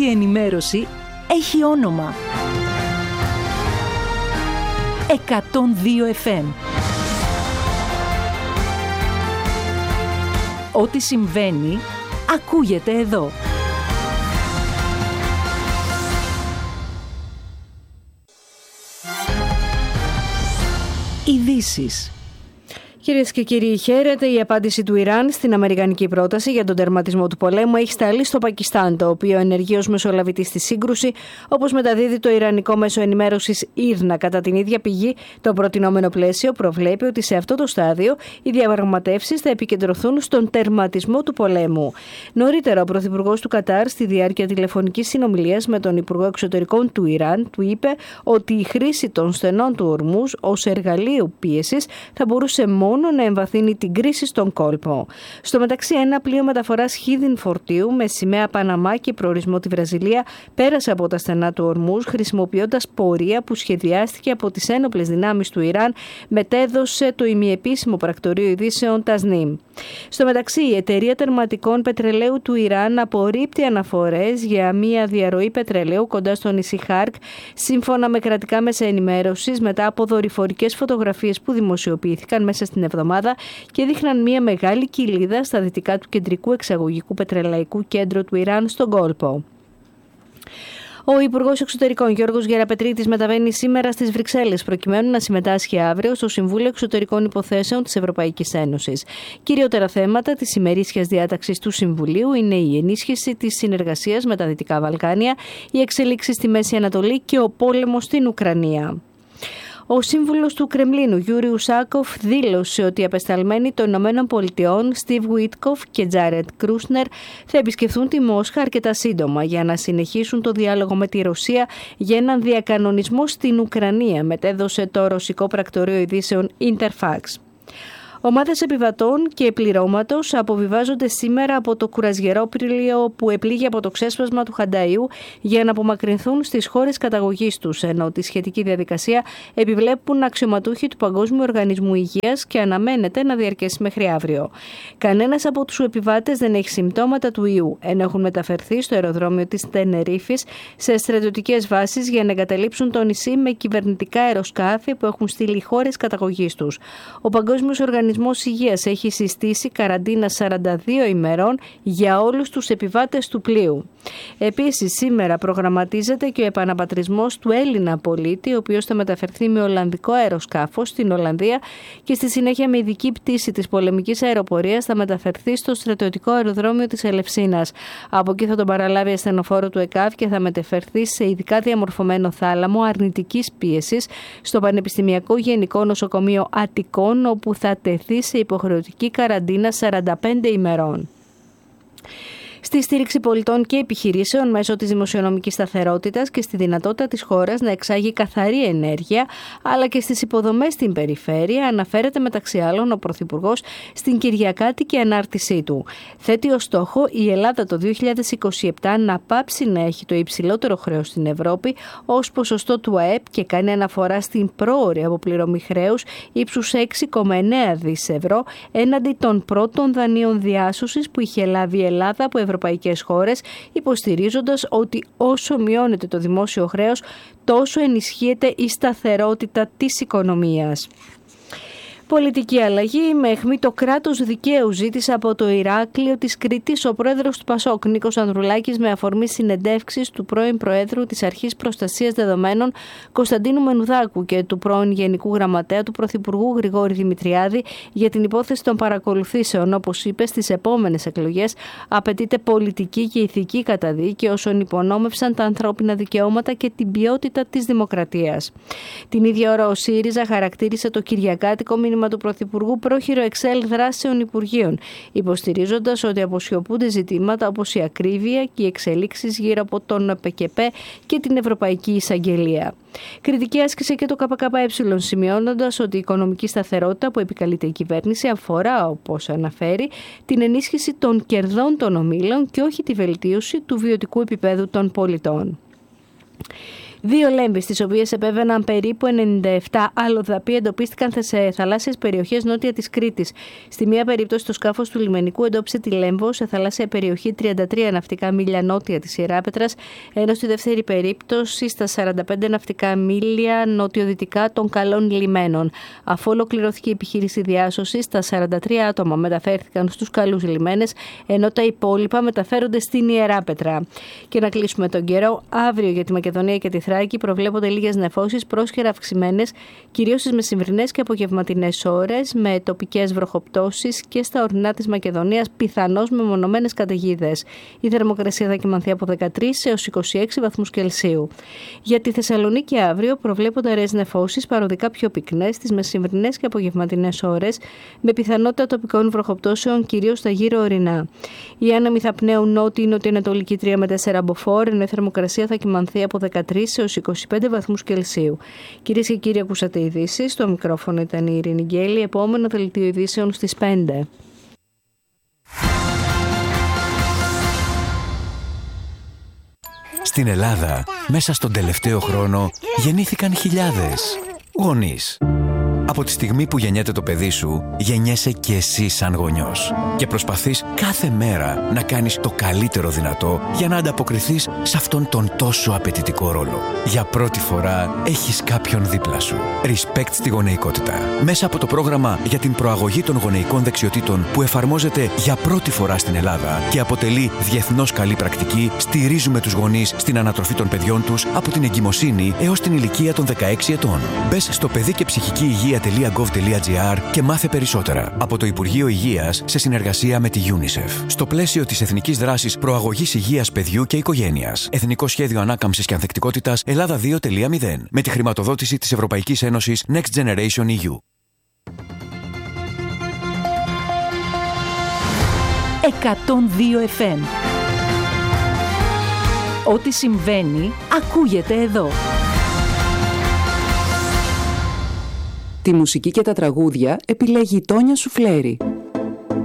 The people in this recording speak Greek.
η ενημέρωση έχει όνομα. 102 FM. Ό,τι συμβαίνει, ακούγεται εδώ. Ειδήσεις. Κυρίες και κύριοι, χαίρετε. Η απάντηση του Ιράν στην αμερικανική πρόταση για τον τερματισμό του πολέμου έχει σταλεί στο Πακιστάν, το οποίο ενεργεί ως μεσολαβητή στη σύγκρουση, όπως μεταδίδει το ιρανικό μέσο ενημέρωσης IRNA. Κατά την ίδια πηγή, το προτινόμενο πλαίσιο προβλέπει ότι σε αυτό το στάδιο οι διαπραγματεύσεις θα επικεντρωθούν στον τερματισμό του πολέμου. Νωρίτερα, ο πρωθυπουργός του Κατάρ, στη διάρκεια τηλεφωνικής συνομιλίας με τον Υπουργό Εξωτερικών του Ιράν, του είπε ότι η χρήση των στενών του Ορμούζ ως εργαλείο πίεσης θα μπορούσε μόνο να εμβαθύνει την κρίση στον κόλπο. Στο μεταξύ, ένα πλοίο μεταφοράς χίδιν φορτίου με σημαία Παναμά και προορισμό τη Βραζιλία πέρασε από τα στενά του Ορμούζ χρησιμοποιώντας πορεία που σχεδιάστηκε από τις ένοπλες δυνάμεις του Ιράν, μετέδωσε το ημιεπίσημο πρακτορείο ειδήσεων Tasnim. Στο μεταξύ, η εταιρεία τερματικών πετρελαίου του Ιράν απορρίπτει αναφορές για μια διαρροή πετρελαίου κοντά στο νησί Χάρκ, σύμφωνα με κρατικά μέσα ενημέρωσης, μετά από δορυφορικές φωτογραφίες που δημοσιοποιήθηκαν μέσα στην εβδομάδα και δείχναν μια μεγάλη κοιλίδα στα δυτικά του κεντρικού εξαγωγικού πετρελαϊκού κέντρου του Ιράν στον κόλπο. Ο Υπουργός Εξωτερικών Γιώργος Γεραπετρίτης μεταβαίνει σήμερα στις Βρυξέλλες προκειμένου να συμμετάσχει αύριο στο Συμβούλιο Εξωτερικών Υποθέσεων της Ευρωπαϊκής Ένωσης. Κυριότερα θέματα της ημερήσιας διάταξης του Συμβουλίου είναι η ενίσχυση της συνεργασίας με τα Δυτικά Βαλκάνια, οι εξελίξεις στη Μέση Ανατολή και ο πόλεμος στην Ουκρανία. Ο σύμβουλος του Κρεμλίνου, Γιούρι Ουσάκοφ, δήλωσε ότι οι απεσταλμένοι των ΗΠΑ, Στιβ Γουίτκοφ και Τζάρετ Κρούσνερ, θα επισκεφθούν τη Μόσχα αρκετά σύντομα για να συνεχίσουν το διάλογο με τη Ρωσία για έναν διακανονισμό στην Ουκρανία, μετέδωσε το ρωσικό πρακτορείο ειδήσεων Interfax. Ομάδες επιβατών και πληρώματος αποβιβάζονται σήμερα από το κουρασγερόπλοιο που επλήγει από το ξέσπασμα του Χανταϊού για να απομακρυνθούν στις χώρες καταγωγής τους, ενώ τη σχετική διαδικασία επιβλέπουν αξιωματούχοι του Παγκόσμιου Οργανισμού Υγείας και αναμένεται να διαρκέσει μέχρι αύριο. Κανένας από τους επιβάτες δεν έχει συμπτώματα του ιού, ενώ έχουν μεταφερθεί στο αεροδρόμιο της Τενερίφης σε στρατιωτικές βάσεις για να εγκαταλείψουν το νησί με κυβερνητικά αεροσκάφη που έχουν στείλει χώρες καταγωγής τους. Ο Παγκόσμιος Οργανισμός Υγείας έχει συστήσει καραντίνα 42 ημερών για όλους τους επιβάτες του πλοίου. Επίσης, σήμερα προγραμματίζεται και ο επαναπατρισμός του Έλληνα πολίτη, ο οποίος θα μεταφερθεί με ολλανδικό αεροσκάφος στην Ολλανδία και στη συνέχεια με ειδική πτήση της πολεμικής αεροπορίας θα μεταφερθεί στο στρατιωτικό αεροδρόμιο της Ελευσίνας. Από εκεί θα τον παραλάβει ασθενοφόρο του ΕΚΑΒ και θα μεταφερθεί σε ειδικά διαμορφωμένο θάλαμο αρνητικής πίεσης στο Πανεπιστημιακό Γενικό Νοσοκομείο Αττικών, όπου θα τεθεί σε υποχρεωτική καραντίνα 45 ημερών. Στη στήριξη πολιτών και επιχειρήσεων μέσω της δημοσιονομικής σταθερότητας και στη δυνατότητα της χώρας να εξάγει καθαρή ενέργεια, αλλά και στις υποδομές στην περιφέρεια, αναφέρεται μεταξύ άλλων ο Πρωθυπουργός στην Κυριακάτικη ανάρτησή του. Θέτει ως στόχο η Ελλάδα το 2027 να πάψει να έχει το υψηλότερο χρέος στην Ευρώπη ως ποσοστό του ΑΕΠ και κάνει αναφορά στην πρόωρη αποπληρωμή χρέους ύψους 6,9 δις ευρώ έναντι των πρώτων δανείων διάσωσης που είχε λάβει η Ελλάδα από ευρωπαϊκές χώρες, υποστηρίζοντας ότι όσο μειώνεται το δημόσιο χρέος, τόσο ενισχύεται η σταθερότητα της οικονομίας. Πολιτική αλλαγή. Με αιχμή το κράτος δικαίου ζήτησε από το Ηράκλειο της Κρήτης ο πρόεδρος του ΠΑΣΟΚ, Νίκος Ανδρουλάκης, με αφορμή συνεντεύξεις του πρώην Προέδρου της Αρχής Προστασίας Δεδομένων Κωνσταντίνου Μενουδάκου και του πρώην Γενικού Γραμματέα του Πρωθυπουργού Γρηγόρη Δημητριάδη για την υπόθεση των παρακολουθήσεων. Όπως είπε, στις επόμενες εκλογές απαιτείται πολιτική και ηθική καταδίκη όσων υπονόμευσαν τα ανθρώπινα δικαιώματα και την ποιότητα της δημοκρατίας. Την ίδια ώρα ο ΣΥΡΙΖΑ χαρακτήρισε το κυριακάτικο μήνυμα του Πρωθυπουργού πρόχειρο εξέλ δράσεων Υπουργείων, υποστηρίζοντας ότι αποσιωπούνται ζητήματα όπως η ακρίβεια και οι εξελίξεις γύρω από τον ΠΚΠ και την Ευρωπαϊκή Εισαγγελία. Κριτική άσκησε και το ΚΚΕ, σημειώνοντας ότι η οικονομική σταθερότητα που επικαλείται η κυβέρνηση αφορά, όπως αναφέρει, την ενίσχυση των κερδών των ομίλων και όχι τη βελτίωση του βιωτικού επίπεδου των πολιτών. 2 λέμβεις, τις οποίες επέβαιναν περίπου 97 αλλοδαποί, εντοπίστηκαν σε θαλάσσιες περιοχές νότια της Κρήτης. Στη μία περίπτωση, το σκάφος του λιμενικού εντόπισε τη Λέμβο σε θαλάσσια περιοχή 33 ναυτικά μίλια νότια της Ιεράπετρας, ενώ στη δεύτερη περίπτωση στα 45 ναυτικά μίλια νοτιοδυτικά των Καλών Λιμένων. Αφού ολοκληρώθηκε η επιχείρηση διάσωσης, τα 43 άτομα μεταφέρθηκαν στους Καλούς Λιμένες, ενώ τα υπόλοιπα μεταφέρονται στην Ιεράπετρα. Και να κλείσουμε τον καιρό. Αύριο για τη Μακεδονία και τη Θράκη προβλέπονται λίγες νεφώσεις, πρόσχερα αυξημένες, κυρίως στις μεσημβρινές και απογευματινές ώρες, με τοπικές βροχοπτώσεις και στα ορεινά της Μακεδονίας, πιθανώς με μονομένες καταιγίδες. Η θερμοκρασία θα κυμανθεί από 13 έως 26 βαθμούς Κελσίου. Για τη Θεσσαλονίκη αύριο προβλέπονται αραιές νεφώσεις, παροδικά πιο πυκνές, στις μεσημβρινές και απογευματινές ώρες, με πιθανότητα τοπικών βροχοπτώσεων, κυρίως στα γύρω ορεινά. Οι άνεμοι θα πνέουν νότιο-νοτιοανατολική 3 με 4 μποφόρ, ενώ η θερμοκρασία θα κυμανθεί από 13 έως 25 βαθμούς Κελσίου. Κυρίες και κύριοι, ακούσατε ειδήσεις. Στο μικρόφωνο ήταν η Ειρήνη Γκέλη. Επόμενο δελτίο ειδήσεων στις 5. Στην Ελλάδα, μέσα στον τελευταίο χρόνο, γεννήθηκαν χιλιάδες γονείς. Από τη στιγμή που γεννιέται το παιδί σου, γεννιέσαι και εσύ σαν γονιός. Και προσπαθείς κάθε μέρα να κάνεις το καλύτερο δυνατό για να ανταποκριθείς σε αυτόν τον τόσο απαιτητικό ρόλο. Για πρώτη φορά έχεις κάποιον δίπλα σου. Respect στη γονεϊκότητα. Μέσα από το πρόγραμμα για την προαγωγή των γονεϊκών δεξιοτήτων που εφαρμόζεται για πρώτη φορά στην Ελλάδα και αποτελεί διεθνώς καλή πρακτική, στηρίζουμε τους γονείς στην ανατροφή των παιδιών τους από την εγκυμοσύνη έως την ηλικία των 16 ετών. Μπες στο παιδί και ψυχική υγεία.gov.gr και μάθε περισσότερα από το Υπουργείο Υγείας σε συνεργασία με τη UNICEF. Στο πλαίσιο της Εθνικής Δράσης Προαγωγής Υγείας Παιδιού και Οικογένειας. Εθνικό Σχέδιο Ανάκαμψης και Ανθεκτικότητας Ελλάδα 2.0. Με τη χρηματοδότηση της Ευρωπαϊκής Ένωσης Next Generation EU. 102 FM. Ό,τι συμβαίνει, ακούγεται εδώ. Τη μουσική και τα τραγούδια επιλέγει η Τόνια Σουφλέρη.